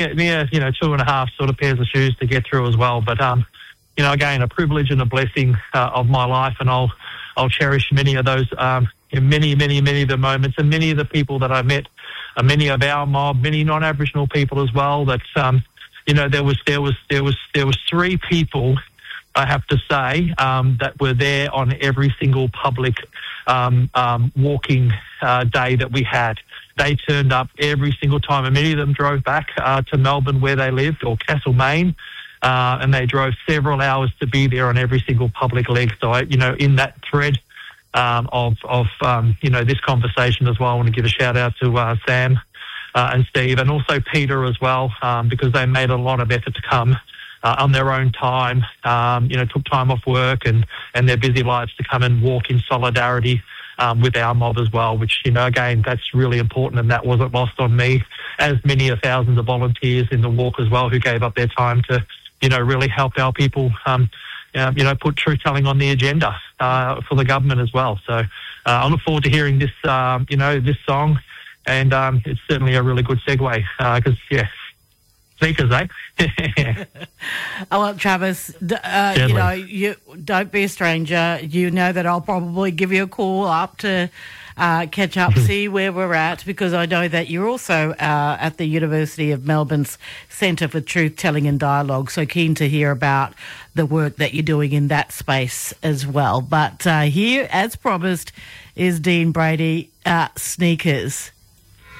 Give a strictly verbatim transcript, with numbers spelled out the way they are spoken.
near, you know, two and a half sort of pairs of shoes to get through as well. But, um, you know, again, a privilege and a blessing uh, of my life, and I'll I'll cherish many of those, um, many, many, many of the moments, and many of the people that I met, uh, many of our mob, many non-Aboriginal people as well. That um, you know, there was there was there was there was three people, I have to say, um, that were there on every single public um, um, walking uh, day that we had. They turned up every single time, and many of them drove back uh, to Melbourne where they lived, or Castlemaine, uh, and they drove several hours to be there on every single public leg. So, I, you know, in that thread um, of, of um, you know, this conversation as well, I want to give a shout out to uh, Sam uh, and Steve, and also Peter as well, um, because they made a lot of effort to come Uh, on their own time, um, you know, took time off work and, and their busy lives to come and walk in solidarity um, with our mob as well, which, you know, again, that's really important, and that wasn't lost on me, as many of thousands of volunteers in the walk as well who gave up their time to, you know, really help our people, um, uh, you know, put truth-telling on the agenda uh, for the government as well. So uh, I look forward to hearing this, um, you know, this song, and um, it's certainly a really good segue because, uh, yeah, speakers, eh? Oh, well, Travis, uh, you know, you don't be a stranger. You know that I'll probably give you a call up to uh, catch up, see where we're at, because I know that you're also uh, at the University of Melbourne's Centre for Truth Telling and Dialogue, so keen to hear about the work that you're doing in that space as well. But uh, here, as promised, is Dean Brady, uh, Sneakers.